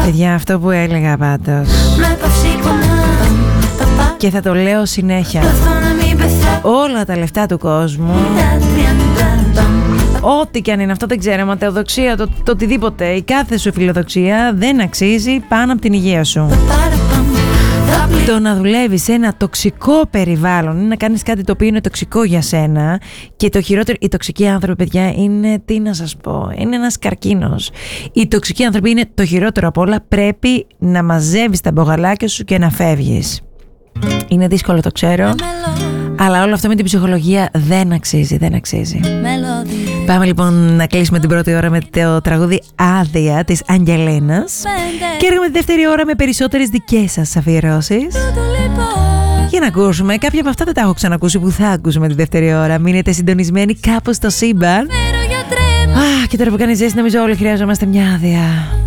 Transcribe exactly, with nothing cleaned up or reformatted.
Παιδιά, αυτό που έλεγα πάντως, και θα το λέω συνέχεια, όλα τα λεφτά του κόσμου, ό,τι και αν είναι αυτό, δεν ξέρω, ματαιοδοξία, το, το οτιδήποτε, η κάθε σου φιλοδοξία δεν αξίζει πάνω από την υγεία σου. Το να δουλεύεις σε ένα τοξικό περιβάλλον ή να κάνεις κάτι το οποίο είναι τοξικό για σένα, και το χειρότερο, οι τοξικοί άνθρωποι, παιδιά, είναι, τι να σας πω, είναι ένας καρκίνος. Οι τοξικοί άνθρωποι είναι το χειρότερο απ' όλα. Πρέπει να μαζεύεις τα μπογαλάκια σου και να φεύγεις. Είναι δύσκολο, το ξέρω, αλλά όλο αυτό με την ψυχολογία δεν αξίζει, δεν αξίζει. Πάμε λοιπόν να κλείσουμε την πρώτη ώρα με το τραγούδι «Άδεια» της Αγγελίνας και έρχομαι τη δεύτερη ώρα με περισσότερες δικές σας αφιερώσεις για να ακούσουμε κάποια από αυτά. Δεν τα έχω ξανακούσει, που θα ακούσουμε τη δεύτερη ώρα. Μείνετε συντονισμένοι κάπου στο σύμπαν. Α, και τώρα που κάνει ζέστη, νομίζω όλοι χρειαζόμαστε μια άδεια.